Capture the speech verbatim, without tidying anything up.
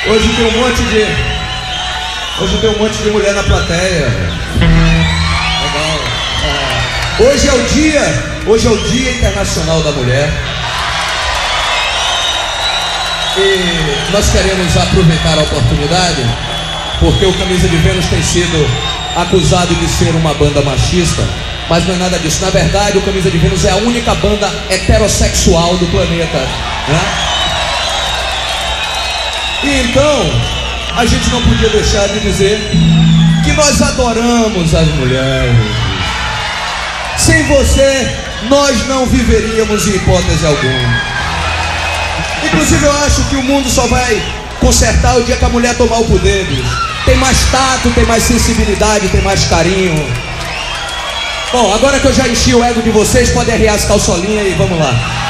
Hoje tem um monte de... Hoje tem um monte de mulher na plateia. Legal. É. Hoje é o dia... Hoje é o Dia Internacional da Mulher. E nós queremos aproveitar a oportunidade, porque o Camisa de Vênus tem sido acusado de ser uma banda machista, mas não é nada disso. Na verdade, o Camisa de Vênus é a única banda heterossexual do planeta, né? E então, a gente não podia deixar de dizer que nós adoramos as mulheres. Sem você, nós não viveríamos em hipótese alguma. Inclusive, eu acho que o mundo só vai consertar o dia que a mulher tomar o poder, bicho. Tem mais tato, tem mais sensibilidade, tem mais carinho. Bom, agora que eu já enchi o ego de vocês, podem arriar as calçolinhas e vamos lá.